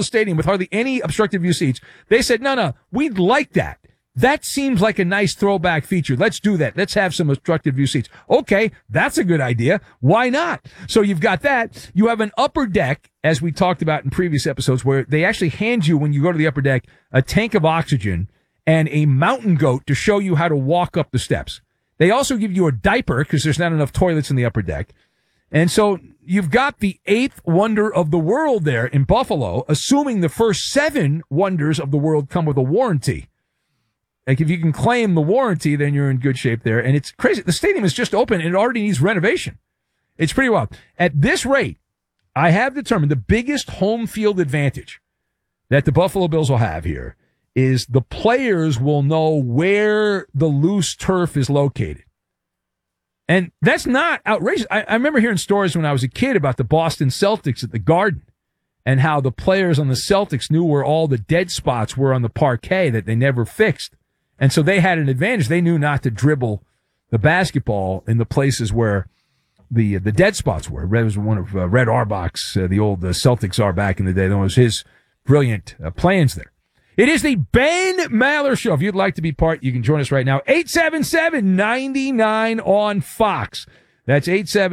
the stadium with hardly any obstructive view seats. They said, no, we'd like that. That seems like a nice throwback feature. Let's do that. Let's have some obstructive view seats. Okay, that's a good idea. Why not? So you've got that. You have an upper deck, as we talked about in previous episodes, where they actually hand you, when you go to the upper deck, a tank of oxygen and a mountain goat to show you how to walk up the steps. They also give you a diaper because there's not enough toilets in the upper deck. And so you've got the 8th wonder of the world there in Buffalo, assuming the first 7 wonders of the world come with a warranty. Like, if you can claim the warranty, then you're in good shape there. And it's crazy. The stadium is just open and it already needs renovation. It's pretty wild. At this rate, I have determined the biggest home field advantage that the Buffalo Bills will have here is the players will know where the loose turf is located. And that's not outrageous. I remember hearing stories when I was a kid about the Boston Celtics at the Garden and how the players on the Celtics knew where all the dead spots were on the parquet that they never fixed. And so they had an advantage. They knew not to dribble the basketball in the places where the dead spots were. Red was one of Red Auerbach's, the old Celtics are back in the day. That was his brilliant plans there. It is the Ben Maller Show. If you'd like to be part, you can join us right now. 877-99 on Fox. That's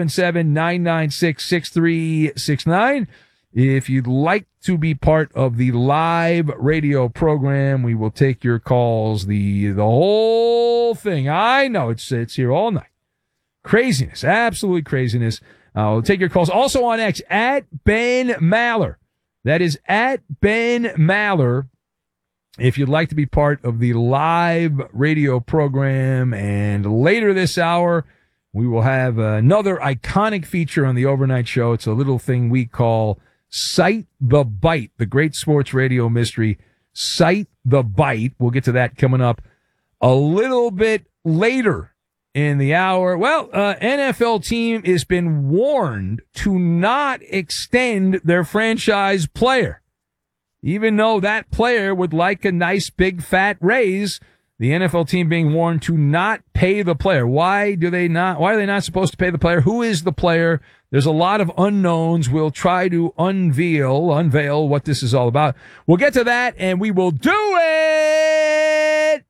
877-996-6369. If you'd like to be part of the live radio program, we will take your calls, the whole thing. I know it's here all night. Craziness, absolute craziness. We'll take your calls. Also on X, at Ben Maller. That is at Ben Maller. If you'd like to be part of the live radio program, and later this hour, we will have another iconic feature on the overnight show. It's a little thing we call Cite the Bite, the great sports radio mystery, Cite the Bite. We'll get to that coming up a little bit later in the hour. Well, NFL team has been warned to not extend their franchise player. Even though that player would like a nice big fat raise, the NFL team being warned to not pay the player. Why are they not supposed to pay the player? Who is the player? There's a lot of unknowns. We'll try to unveil what this is all about. We'll get to that, and we will do it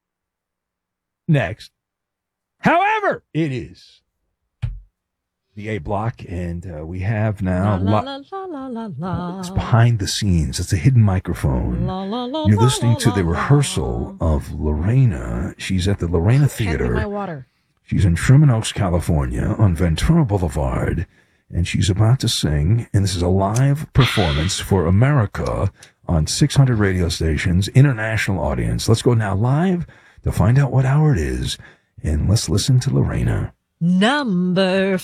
next. However, it is the A block, and we have now it's behind the scenes. It's a hidden microphone. You're listening to the rehearsal of Lorena. She's at the Lorena Theater. My water. She's in Sherman Oaks, California, on Ventura Boulevard, and she's about to sing. And this is a live performance for America on 600 radio stations, international audience. Let's go now live to find out what hour it is, and let's listen to Lorena. Number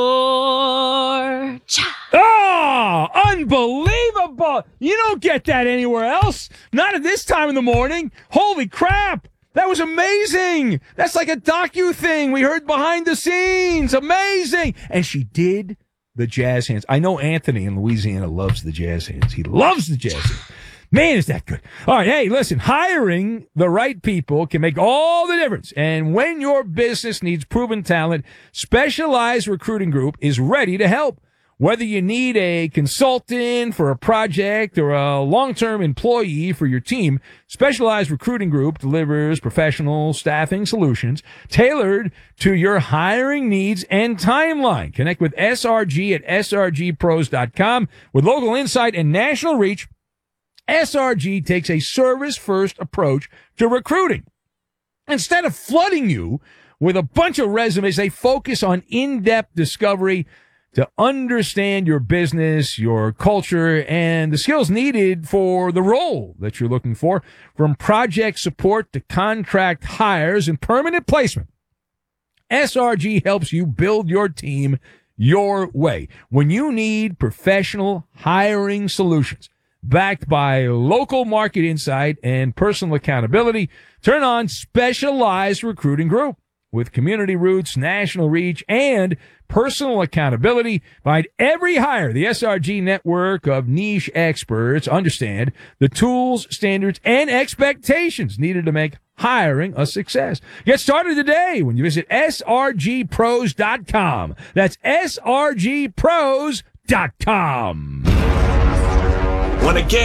4. Oh, unbelievable. You don't get that anywhere else. Not at this time in the morning. Holy crap. That was amazing. That's like a docu thing. We heard behind the scenes. Amazing. And she did the jazz hands. I know Anthony in Louisiana loves the jazz hands. He loves the jazz hands. Man, is that good. All right, hey, listen, hiring the right people can make all the difference. And when your business needs proven talent, Specialized Recruiting Group is ready to help. Whether you need a consultant for a project or a long-term employee for your team, Specialized Recruiting Group delivers professional staffing solutions tailored to your hiring needs and timeline. Connect with SRG at srgpros.com. With local insight and national reach, SRG takes a service-first approach to recruiting. Instead of flooding you with a bunch of resumes, they focus on in-depth discovery to understand your business, your culture, and the skills needed for the role that you're looking for, from project support to contract hires and permanent placement. SRG helps you build your team your way. When you need professional hiring solutions backed by local market insight and personal accountability, turn on Specialized Recruiting Group. With community roots, national reach, and personal accountability behind every hire, the SRG network of niche experts understand the tools, standards, and expectations needed to make hiring a success. Get started today when you visit srgpros.com. That's srgpros.com. When a game